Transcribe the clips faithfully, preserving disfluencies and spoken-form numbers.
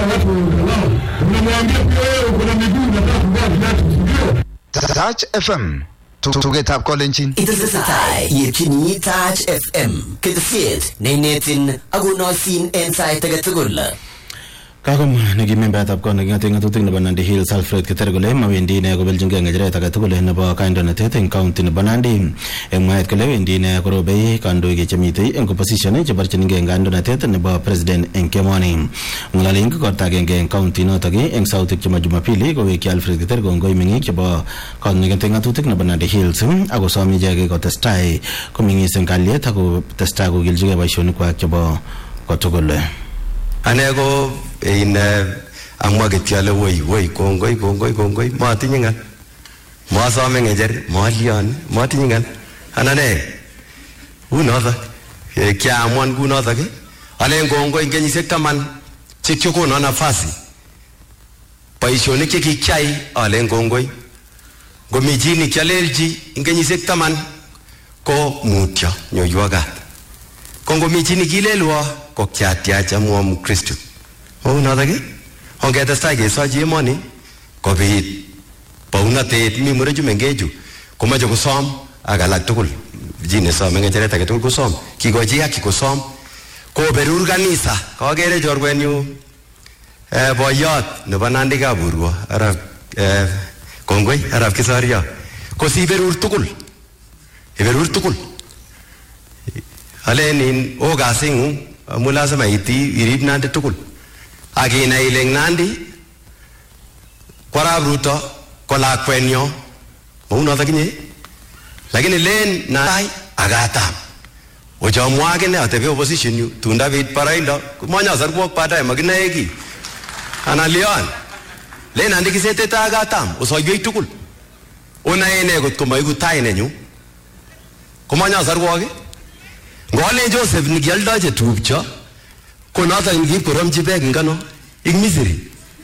watu wao. Unamwambia pia wewe kuna miguu nataka kuvaa viatu ndio. Touch F M. Tugetap kolenjin. Itesetai yepchini Touch F M. Ketesiet neinetin akonoisin en sait age tugul. Kakomwa nekimembetab kot neking'ate ng'atutik nebo Nandi Hills Alfred Keter kole mawendi ine kobeljingei ng'echeret age tugul nebo kandoinatet eng county nebo Nandi. Eng mwaet kole wendi ine korobei kandoik chemitei eng opposition cheborchinigei kandoinatet nebo president eng kemoni. Ng'alali eng korta agenge eng county notok eng sautik chebo Jumapili kowekyi Alfred Keter kongoi meng'ik chebo kot neking'ate ng'atutik nebo Nandi Hills akosom icheket kotestai komeng'is eng kalyet akotestai kokiljigei boisionikwak chebo kotugul. Ane ko in amwa ketiale woi woi kongoi kongoi kongoi matinye ngal masome ngejer malian matinye ngal anane unoza kiamwan kunoza ke ale kongoi kenyisiek taman chekyokono nafasi boisionik chekikyai ale kongoi ngomi chi nikyalelji kenyisiek taman ko mutyo nyoywagat kongomi chi nikilelwa ko kyatiacha mwa Mkristo. Oh nadagi? Ongetestai kesochi emoni kobit baunatet mi murechu mengechu komache kosom ak alak tugul. Jine som ngecheret age tugul kosom. Kikochi haki kosom. Koberur kanisa. Kagere chorwenyu eh boyot nebo Nandi Kaburwa arab eh kongoi arab Kisaria. Kosiberur tugul. Iberur tugul. Alenin o gasingu mulazima iti irib Nandi tugul. Agina ileng Nandi Kwarab Ruto kolakwenyo mauno takinye lakini len nai agatam ojamwa kene atebe opposition yu tunda bit paraindo kumanya sarbuok baadaye maginaeki analion len Nandi kisete agatam usoyei tugul una ene got komaigu taine nyu kumanya sarbuok ngole Joseph nigyalda je tupcho konata ngip koromchi bek ngano ing Misri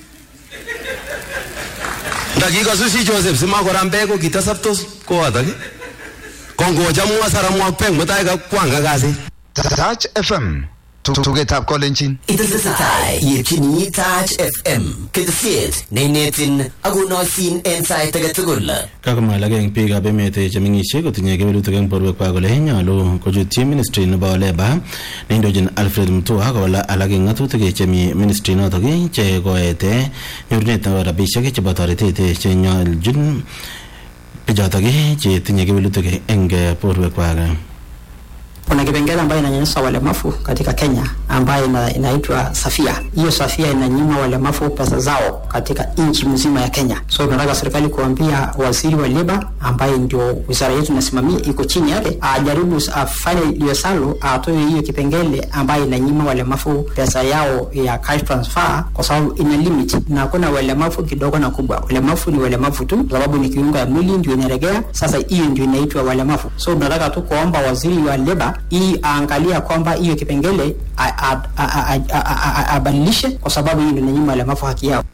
ndakika susi Joseph sima korambe ko kitasaptos ko atake kongo jamu asara mwa peng mutai ka kwanga gazi. Touch F M. Tugetap kolenjin. Itesetai yepchini Touch F M. Ketesiet neinetin akonoisin en sait age tugul. Kakomwa alak eng biikab emet chemeng'ishe kotinye kewelutik eng borwekwak kole nyolu kochutyi ministry nebo Labour neindochin Alfred Mutua kowal alak eng ng'atutik chemi ministry notok che koete nyorunet nebo rabisiek chebo toretet chenyoljin bichotok chetinye kewelutik eng borwekwak. Kuna kipengele ambayo inanyanyasa walemavu katika Kenya ambayo ina, inaitwa Safia. Hiyo Safia inanyima walemavu pesa zao katika nchi mzima ya Kenya. So tunataka serikali kuambia waziri wa Labour ambaye ndio wizara yetu inasimamia iko chini yake ajaribu afanye liosalo atoe hiyo kipengele ambayo inanyima walemavu pesa yao ya cash transfer kwa sababu ina limit na kuna walemavu kidogo na kubwa. Walemavu ni walemavu tu kwa sababu ni kiungo ya mwili ndio inaregea. Sasa hiyo ndio inaitwa walemavu. So tunataka tu kuomba waziri wa Labour hii angalia kwamba hiyo kipengele abadilishe kwa sababu hiyo ndio nyuma ya mafu haki yao.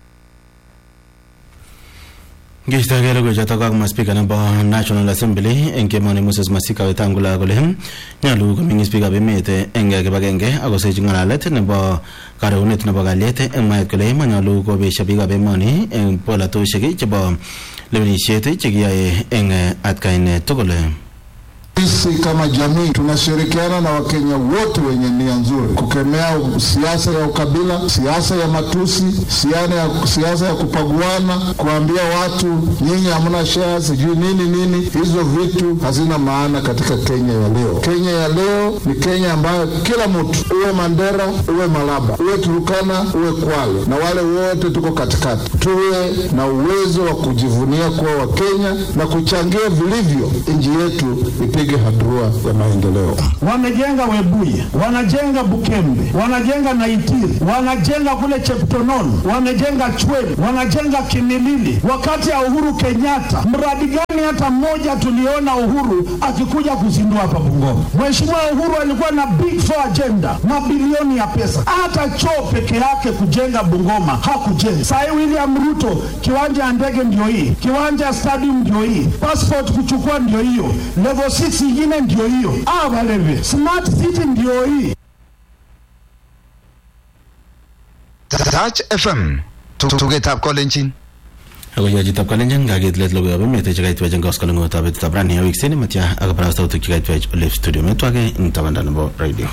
Gista gelo go jata ka ma speaker nebo National Assembly enke moni Moses Masika wetangula gole nyalu ko mini speaker be mete enge ke bagenge agose ngalalet nebo karaunet nebo galet en mayet kole manyalu ko be shabiga be moni en pola to shege chebo lewenishete chegiaye en atkaine togole. Sisi kama jamii tunashirikiana na Wakenya wote wenye nia nzuri kukemea siasa ya ukabila, siasa ya matusi, siasa ya siasa ya kupaguana, kuambia watu nyinyi hamna share sijui nini nini. Hizo vitu hazina maana katika Kenya ya leo. Kenya ya leo ni Kenya ambayo kila mtu, uwe Mandera, uwe Malaba, uwe Turkana, uwe Kwale, na wale wote tuko katikati, tuwe na uwezo wa kujivunia kuwa Wakenya na kuchangia vilivyo nchi yetu ipige hatua ya maendeleo. Wamejenga Webuye, wanajenga Bukembe, wanajenga Naitiri, wanajenga kule Cheptonon, wanajenga Chwele, wanajenga Kimilili. Wakati ya Uhuru Kenyatta, mradi gani hata mmoja tuliona Uhuru akikuja kuzindua hapa Bungoma? Mheshimiwa Uhuru alikuwa na big four agenda, mabilioni ya pesa. Hata choo peke yake kujenga Bungoma hakujenga. Sasa William Ruto, kiwanja ya ndege ndio hii, kiwanja stadium ndio hii, passport kuchukua ndio hiyo, level six ingine ndio hiyo. Ah walewe, smart city ndio hii. Touch F M. Tugetab kolenjin. Ako yaji tap kalenjin gagit let logo abe mete chakait wajan gas kalungo tabe tabrani ya week sini matya aga prasta utu chakait waj live studio metwage ntabanda nabo radio.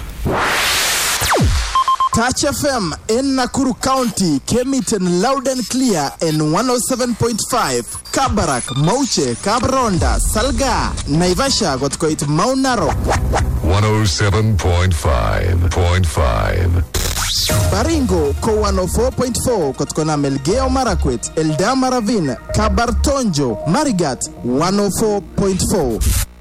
Touch F M in Nakuru County came it in loud and clear in one oh seven point five. Kabarak, Mauche, Kabronda, Salga, Naivasha got quite Mount Narok. one oh seven point five point five. Baringo, Ko one oh four point four, Kotkona Melgeo Marakwet, Eldama Ravine, Kabartonjo, Marigat, one oh four point four.